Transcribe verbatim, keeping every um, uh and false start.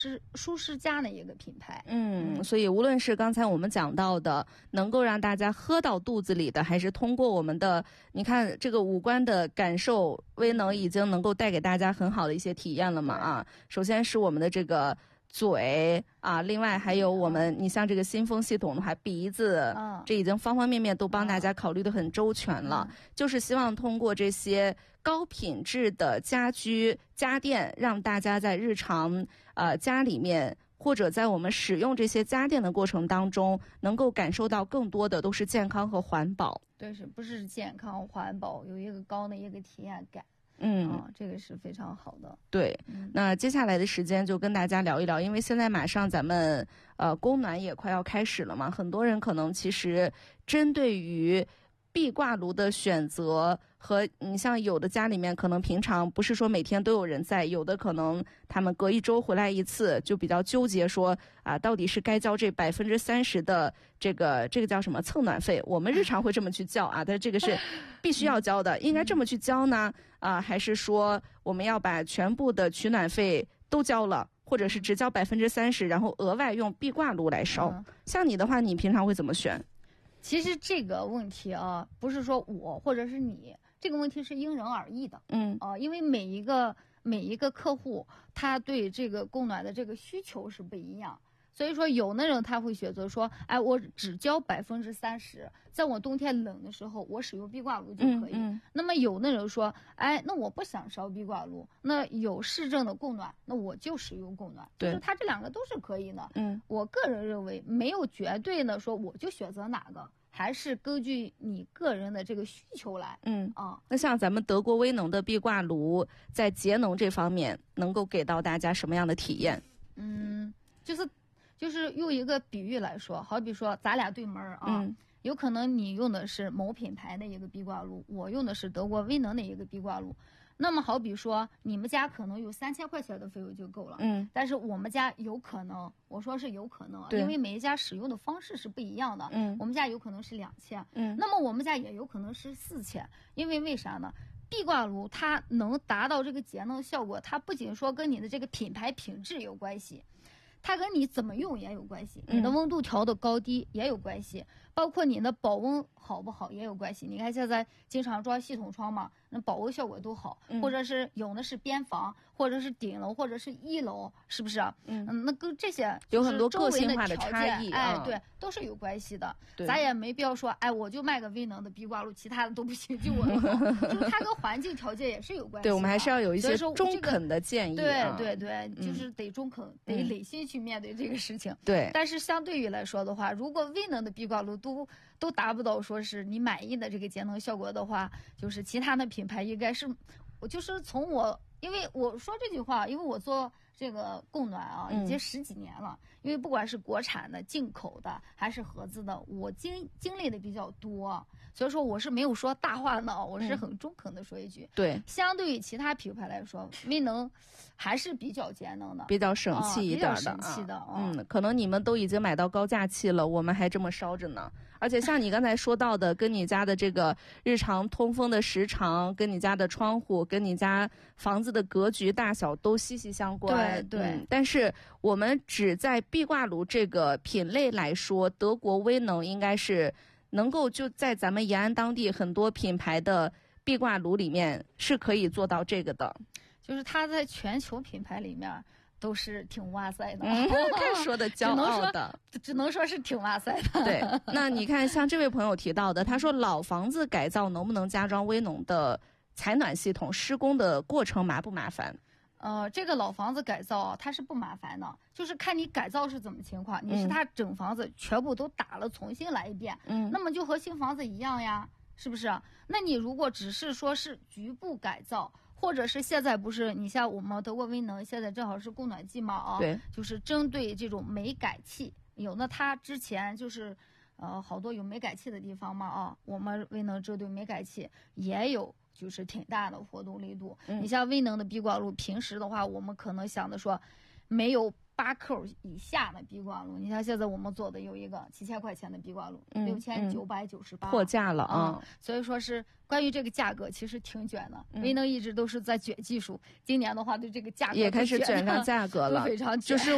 是舒适家的一个品牌。 嗯，所以无论是刚才我们讲到的能够让大家喝到肚子里的，还是通过我们的你看这个五官的感受，威能已经能够带给大家很好的一些体验了嘛啊。首先是我们的这个嘴啊，另外还有我们，你像这个新风系统的话，鼻子， 嗯， 这已经方方面面都帮大家考虑得很周全了。嗯、就是希望通过这些高品质的家居家电，让大家在日常呃家里面，或者在我们使用这些家电的过程当中，能够感受到更多的都是健康和环保。 对，是不是健康环保，有一个高的一个体验感。 嗯、 啊，这个是非常好的。 对、嗯，那接下来的时间就跟大家聊一聊，因为现在马上咱们呃供暖也快要开始了嘛，很多人可能其实针对于壁挂炉的选择和你像有的家里面可能平常不是说每天都有人在，有的可能他们隔一周回来一次，就比较纠结说啊，到底是该交这百分之三十的这个这个叫什么蹭暖费？我们日常会这么去交啊，但这个是必须要交的，应该这么去交呢？啊，还是说我们要把全部的取暖费都交了，或者是只交百分之三十，然后额外用壁挂炉来烧？嗯、像你的话，你平常会怎么选？ 其实这个问题啊，不是说我或者是你，这个问题是因人而异的。嗯，啊，因为每一个每一个客户，他对这个供暖的这个需求是不一样。所以说，有的人他会选择说，哎，我只交百分之三十，在我冬天冷的时候，我使用壁挂炉就可以。嗯嗯、那么有的人说，哎，那我不想烧壁挂炉，那有市政的供暖，那我就使用供暖。对，就是它这两个都是可以的。嗯，我个人认为没有绝对的说我就选择哪个。还是根据你个人的这个需求来。嗯啊， 那像咱们德国威能的壁挂炉，在节能这方面能够给到大家什么样的体验？ 嗯，就是就是用一个比喻来说，好比说咱俩对门啊。嗯，有可能你用的是某品牌的一个壁挂炉，我用的是德国威能的一个壁挂炉。那么好比说你们家可能有三千块钱的费用就够了，嗯，但是我们家有可能，我说是有可能，因为每一家使用的方式是不一样的，嗯，我们家有可能是两千，嗯，那么我们家也有可能是四千，因为为啥呢？壁挂炉它能达到这个节能效果，它不仅说跟你的这个品牌品质有关系，它跟你怎么用也有关系，你的温度调的高低也有关系，包括你的保温好不好也有关系。你看现在经常装系统窗嘛，那保温效果都好，嗯、或者是有的是边房，或者是顶楼，或者是一楼，是不是啊？嗯，那跟这些有很多个性化的差异， 哎，对，都是有关系的。咱也没必要说，哎，我就卖个威能的壁挂炉，其他的都不行，就我好，就是它跟环境条件也是有关系的。 对，我们还是要有一些中肯的建议、 啊。对对对，就是得中肯，嗯、得理性去面对这个事情。 对， 但是相对于来说的话，如果威能的壁挂炉都都达不到说是你满意的这个节能效果的话，就是其他的品牌应该是，我就是从我，因为我说这句话，因为我做这个供暖啊，已经十几年了，嗯、因为不管是国产的、进口的还是合资的，我经经历的比较多，所以说我是没有说大话呢，我是很中肯的说一句。嗯、 对， 相对于其他品牌来说，威能还是比较节能的， 比较省气一点的，啊、 比较省气的。啊、 嗯，可能你们都已经买到高价气了，我们还这么烧着呢。而且像你刚才说到的，跟你家的这个日常通风的时长，跟你家的窗户，跟你家房子的格局大小都息息相关。 对对、 嗯。但是我们只在壁挂炉这个品类来说，德国威能应该是能够就在咱们延安当地很多品牌的壁挂炉里面是可以做到这个的。 就是它在全球品牌里面都是挺哇塞的， 嗯，看说的骄傲的， 只能说只能说是挺哇塞的。 对，那你看，像这位朋友提到的，他说老房子改造能不能加装威能的采暖系统？施工的过程麻不麻烦？ 呃，这个老房子改造啊，它是不麻烦的，就是看你改造是怎么情况。你是它整房子全部都打了，重新来一遍，嗯，那么就和新房子一样呀，是不是？那你如果只是说是局部改造，或者是现在不是你像我们德国威能现在正好是供暖季嘛啊， 对， 就是针对这种煤改气，有的它之前就是呃好多有煤改气的地方嘛啊，我们威能针对煤改气也有就是挺大的活动力度。嗯、你像威能的壁挂炉，平时的话我们可能想的说没有八扣以下的壁挂炉，你看现在我们做的有一个七千块钱的壁挂炉，六千九百九十八， 破价了啊、 嗯！所以说是关于这个价格，其实挺卷的。嗯、威能一直都是在卷技术，今年的话对这个价格也开始卷上价格了， 非常卷。 就是